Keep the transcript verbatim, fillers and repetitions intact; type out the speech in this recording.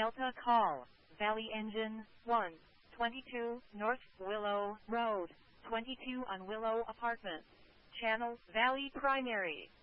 Delta call, Valley Engine, one, twenty-two, North Willow Road, twenty-two on Willow Apartment. Channel, Valley Primary.